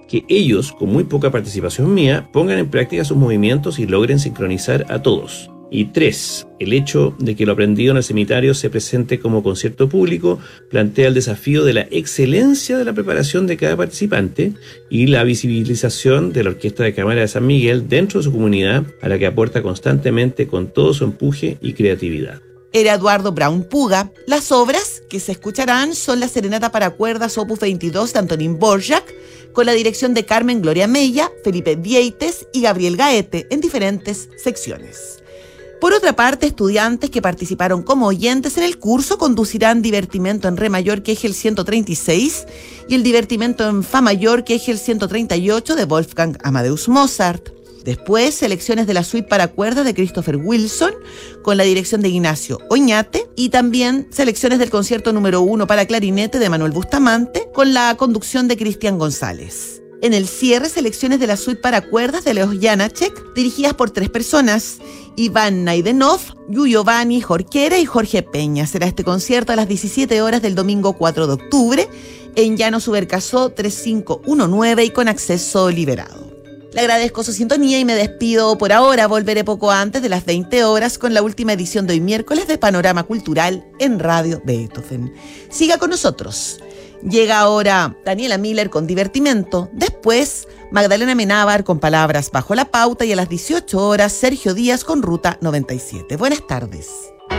que ellos, con muy poca participación mía, pongan en práctica sus movimientos y logren sincronizar a todos. Y 3. El hecho de que lo aprendido en el seminario se presente como concierto público plantea el desafío de la excelencia de la preparación de cada participante y la visibilización de la Orquesta de Cámara de San Miguel dentro de su comunidad, a la que aporta constantemente con todo su empuje y creatividad. Era Eduardo Braun Puga. Las obras que se escucharán son la Serenata para cuerdas Opus 22 de Antonín Dvořák, con la dirección de Carmen Gloria Mella, Felipe Vieites y Gabriel Gaete, en diferentes secciones. Por otra parte, estudiantes que participaron como oyentes en el curso conducirán Divertimento en Re mayor, que es el 136, y el Divertimento en Fa mayor, que es el 138 de Wolfgang Amadeus Mozart. Después, selecciones de la suite para cuerdas de Christopher Wilson, con la dirección de Ignacio Oñate, y también selecciones del concierto número 1 para clarinete de Manuel Bustamante, con la conducción de Cristian González. En el cierre, selecciones de la suite para cuerdas de Leos Janáček, dirigidas por 3 personas, Iván Naidenov, Yuyo Vani, Jorquera y Jorge Peña. Será este concierto a las 17 horas del domingo 4 de octubre en Llano Subercasó 3519 y con acceso liberado. Le agradezco su sintonía y me despido por ahora. Volveré poco antes de las 20 horas con la última edición de hoy miércoles de Panorama Cultural en Radio Beethoven. Siga con nosotros. Llega ahora Daniela Miller con Divertimento. Después, Magdalena Menábar con Palabras bajo la pauta y a las 18 horas, Sergio Díaz con Ruta 97. Buenas tardes.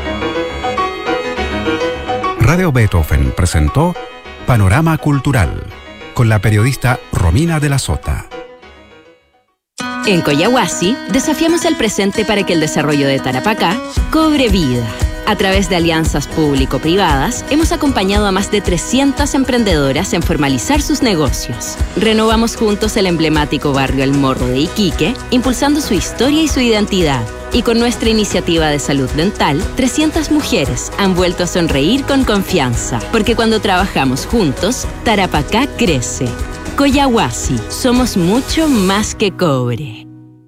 Radio Beethoven presentó Panorama Cultural con la periodista Romina de la Sota. En Collahuasi, desafiamos el presente para que el desarrollo de Tarapacá cobre vida. A través de alianzas público-privadas, hemos acompañado a más de 300 emprendedoras en formalizar sus negocios. Renovamos juntos el emblemático barrio El Morro de Iquique, impulsando su historia y su identidad. Y con nuestra iniciativa de salud dental, 300 mujeres han vuelto a sonreír con confianza. Porque cuando trabajamos juntos, Tarapacá crece. Collahuasi, somos mucho más que cobre.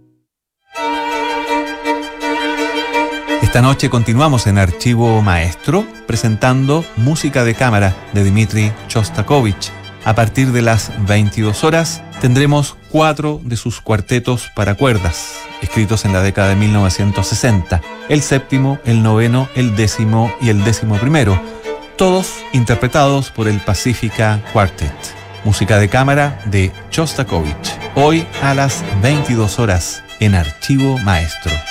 Esta noche continuamos en Archivo Maestro presentando música de cámara de Dmitri Shostakovich. A partir de las 22 horas tendremos 4 de sus cuartetos para cuerdas, escritos en la década de 1960, el séptimo, el noveno, el décimo y el 11º, todos interpretados por el Pacifica Quartet. Música de cámara de Shostakovich, hoy a las 22 horas en Archivo Maestro.